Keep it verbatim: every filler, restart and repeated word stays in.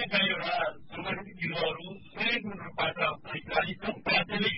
भएका एउटा सङ्गठित युवाहरू कुनै रूपबाट अलिक राज्यले